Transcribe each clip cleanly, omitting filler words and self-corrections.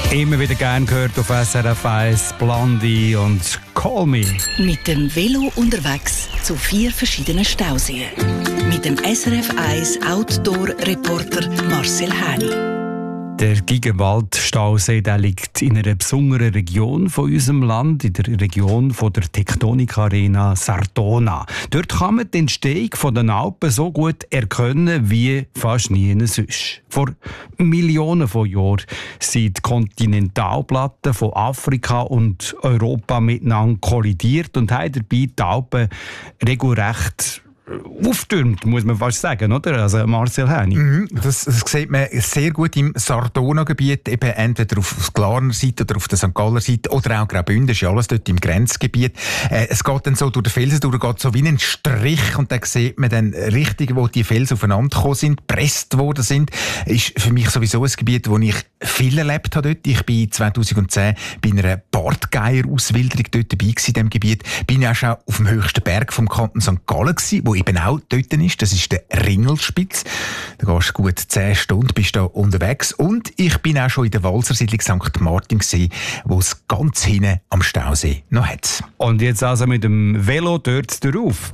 Immer wieder gern gehört auf SRF 1, Blondie und Call Me. Mit dem Velo unterwegs zu 4 verschiedenen Stauseen. Mit dem SRF 1 Outdoor-Reporter Marcel Häni. Der Gigenwald-Stausee liegt in einer besonderen Region von unserem Land, in der Region von der Tektonik-Arena Sardona. Dort kann man die Entstehung der Alpen so gut erkennen wie fast nie sonst. Vor Millionen von Jahren sind die Kontinentalplatten von Afrika und Europa miteinander kollidiert und haben dabei die Alpen regelrecht auftürmt, muss man fast sagen, oder? Also Marcel Häni. Das sieht man sehr gut im Sardona-Gebiet, eben entweder auf der Glarner Seite oder auf der St. Galler Seite oder auch Graubünden, ist ja alles dort im Grenzgebiet. Es geht dann so durch den Felsen durch, geht so wie ein Strich und dann sieht man dann richtig, wo die Felsen aufeinander gekommen sind, gepresst worden sind. Ist für mich sowieso ein Gebiet, wo ich viel erlebt habe dort. Ich bin 2010 bei einer Bartgeier-Auswilderung dort dabei gewesen, in diesem Gebiet. Bin auch schon auf dem höchsten Berg vom Kanton St. Gallen gewesen, wo eben auch dort ist. Das ist der Ringelspitz. Da gehst du gut 10 Stunden, bist da unterwegs. Und ich bin auch schon in der Walsersiedlung St. Martin gewesen, wo es ganz hinten am Stausee noch hat. Und jetzt also mit dem Velo dort drauf?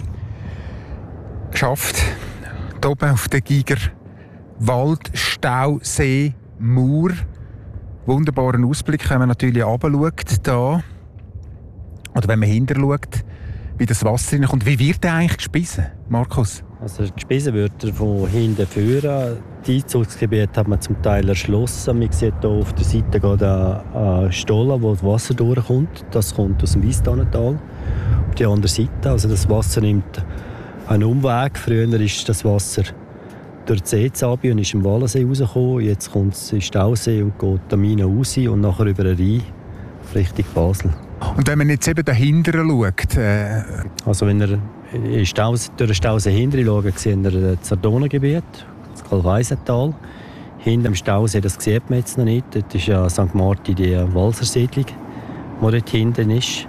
Schafft. Hier oben auf der Giger Wald, Stausee, Mauer. Wunderbaren Ausblick, wenn man natürlich runterschaut, da. Oder wenn man hinter schaut, wie das Wasser reinkommt. Wie wird der eigentlich gespissen, Markus? Also gespissen wird er von hinten führen. Das Einzugsgebiet hat man zum Teil erschlossen. Man sieht hier auf der Seite ein Stollen, wo das Wasser durchkommt. Das kommt aus dem Weisstannental. Auf die andere Seite, also das Wasser nimmt einen Umweg. Früher ist das Wasser durch die Seezabi und ist im Wallensee rausgekommen. Jetzt kommt es in den Stausee und geht da Mine raus und nachher über den Rhein Richtung Basel. Und wenn man jetzt eben dahinter schaut? Also wenn ihr durch den Stausee hinten schaut, seht ihr das Sardona-Gebiet, das Kalweisental. Hinter dem Stausee, das sieht man jetzt noch nicht, dort ist ja St. Martin die Walsersiedlung, die dort hinten ist.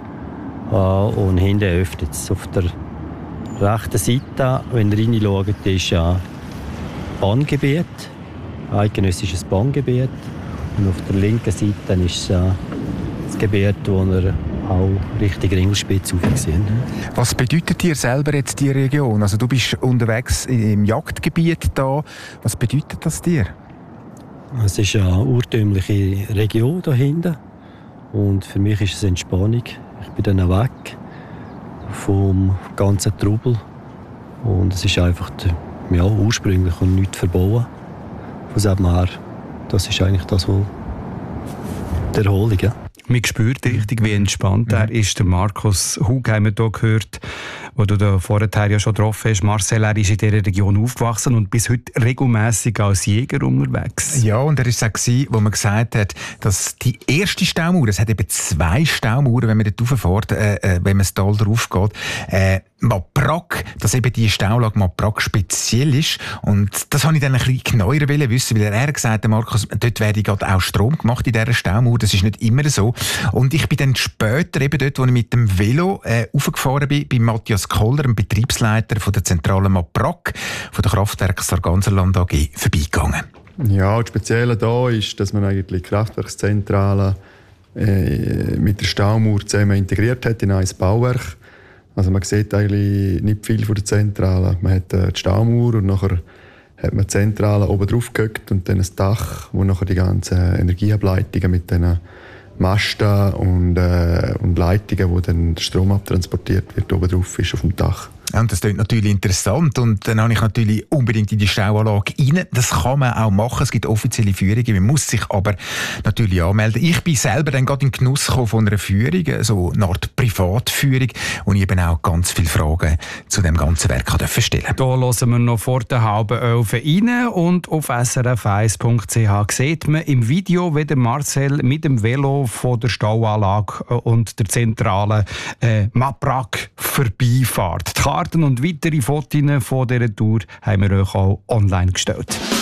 Und hinten öffnet es. Auf der rechten Seite, wenn ihr reinschaut, ist ja Bahngebiet, eidgenössisches Bahngebiet. Und auf der linken Seite ist das Gebiet, wo wir auch Richtung Ringelspitze sehen. Was bedeutet dir selber jetzt die Region? Also du bist unterwegs im Jagdgebiet da. Was bedeutet das dir? Es ist eine urtümliche Region da hinten. Und für mich ist es Entspannung. Ich bin dann weg vom ganzen Trubel. Und es ist einfach ursprünglich und nichts verbauen. Von dem her, das ist eigentlich das, was die Erholung. Ja. Man spürt richtig, wie entspannt er ist. Der Markus Hug haben wir hier gehört, wo du da vorher ja schon getroffen hast. Marcel, er ist in dieser Region aufgewachsen und bis heute regelmässig als Jäger unterwegs. Ja, und er war es, wo man gesagt hat, dass die erste Staumauer, es hat eben 2 Staumauern, wenn man dort rauffährt, wenn man das Tal drauf geht, Maprak, dass eben die Staulage Maprak speziell ist. Und das wollte ich dann ein bisschen genauer wissen, weil er gesagt hat, Markus, dort werde gerade auch Strom gemacht in dieser Staumauer. Das ist nicht immer so. Und ich bin dann später eben dort, wo ich mit dem Velo raufgefahren bin, bei Matthias Koller, dem Betriebsleiter von der Zentrale Maprak, von der Kraftwerke Sarganserland AG, vorbeigegangen. Ja, das Spezielle hier ist, dass man eigentlich die Kraftwerkszentrale mit der Staumauer zusammen integriert hat in ein Bauwerk. Also man sieht eigentlich nicht viel von der Zentrale. Man hat die Staumauer und nachher hat man die Zentrale oben drauf gehockt und dann ein Dach, wo nachher die ganzen Energieableitungen mit diesen Masten und Leitungen, wo dann der Strom abtransportiert wird, oben drauf ist auf dem Dach. Ja, und das klingt natürlich interessant. Und dann habe ich natürlich unbedingt in die Stauanlage rein. Das kann man auch machen. Es gibt offizielle Führungen. Man muss sich aber natürlich anmelden. Ich bin selber dann gerade in den Genuss gekommen von einer Führung, so eine Art Privatführung, wo ich eben auch ganz viele Fragen zu dem ganzen Werk stellen durfte. Hier hören wir noch vor der 10:30 rein und auf srf1.ch sieht man im Video, wie der Marcel mit dem Velo von der Stauanlage und der zentralen Maprak vorbeifährt. Die Karten und weitere Fotos von dieser Tour haben wir euch auch online gestellt.